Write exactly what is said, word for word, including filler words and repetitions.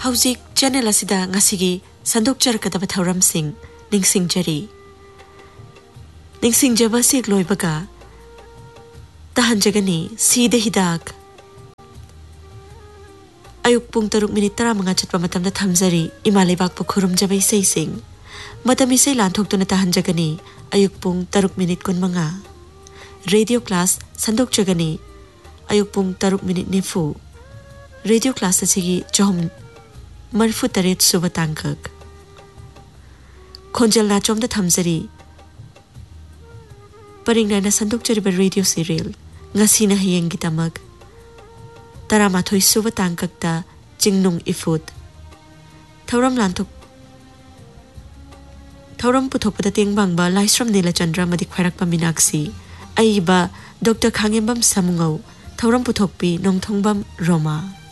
हौजिक channel असिदा ngasiगी संदोकचरकदब थौरमसिंग निंगसिंगजरी निंगसिंगजबा सिक लोइबगा तहंजगनी सीदे हिदाक अयुक पुंग तरुक minute तरा मंगा चटपा मतमदा थमजरी इमालेबाक पु खुरुमजबा इसैसिंग मतम इसै लांथोक्तुना तहंजगनी अयुक पुंग तरुक मिनिट कुन मंगा रेडियो क्लास संदोकचगनी अयुक पुंग तरुक मिनिट निफु रेडियो क्लास असिगी चौम मरफु तरेत सुबह तांकक खोंजल नाचोमदा थमजरी परिंगनाना संदोकचरिबा रेडियो सीरियल ngasiना हयेंगिदमक तरामाथोई सुबह तांककता चिंगनुंग इफुत थौरम लांथोक थौरम पुथोकपदा तेंगबांगबा लाइस्रम नीलचंद्र मदि खैरकपा मीनाक्षी अइबा डॉक्टर खांगेंबम सामुंगौ थौरम पुथोकपी नोंथोंबम रोमा।